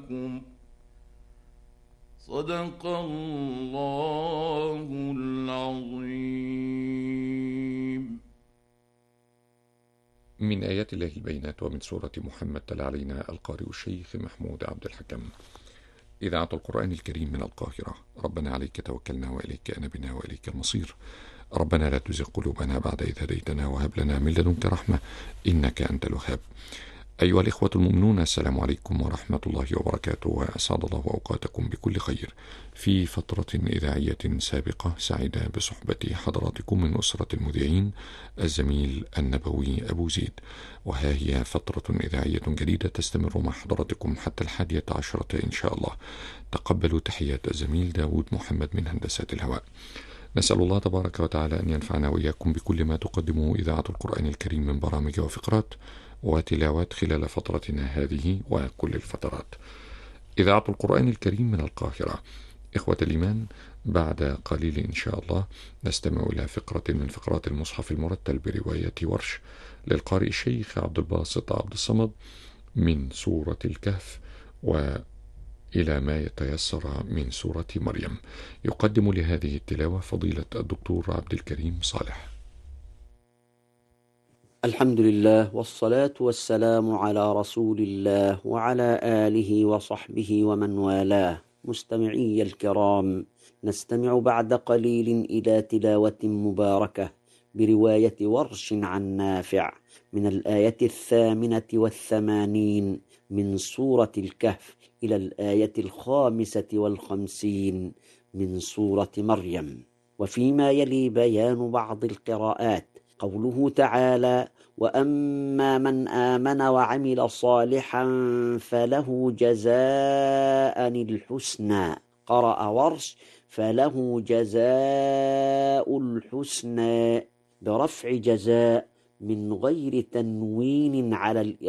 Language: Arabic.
معكم. صدق الله العظيم. من آيات الله البينات ومن سورة محمد تلا علينا القارئ الشيخ محمود عبد الحكم. إذاعة القرآن الكريم من القاهرة. ربنا عليك توكلنا وإليك أنبنا وإليك المصير. ربنا لا تزغ قلوبنا بعد إذ هديتنا وهب لنا من لدنك رحمة إنك أنت الوهاب. أيها الإخوة المؤمنون، السلام عليكم ورحمة الله وبركاته، وأسعد الله أوقاتكم بكل خير. في فترة إذاعية سابقة سعيدة بصحبة حضراتكم من أسرة المذيعين الزميل النبوي أبو زيد، وها هي فترة إذاعية جديدة تستمر مع حضراتكم حتى 11 إن شاء الله. تقبلوا تحيات الزميل داود محمد من هندسة الهواء. نسأل الله تبارك وتعالى أن ينفعنا وإياكم بكل ما تقدمه إذاعة القرآن الكريم من برامج وفقرات وتلاوات خلال فترتنا هذه وكل الفترات. إذاعة القرآن الكريم من القاهرة. إخوة الإيمان، بعد قليل إن شاء الله نستمع إلى فقرة من فقرات المصحف المرتل برواية ورش للقارئ الشيخ عبد الباسط عبد الصمد من سورة الكهف وإلى ما يتيسر من سورة مريم. يقدم لهذه التلاوة فضيلة الدكتور عبد الكريم صالح. الحمد لله والصلاة والسلام على رسول الله وعلى آله وصحبه ومن والاه. مستمعي الكرام، نستمع بعد قليل إلى تلاوة مباركة برواية ورش عن نافع من الآية 88 من سورة الكهف إلى الآية 55 من سورة مريم. وفيما يلي بيان بعض القراءات. قوله تعالى: وأما من آمن وعمل صالحا فله جزاء الحسنى. قرأ ورش: فله جزاء الحسنى برفع جزاء من غير تنوين على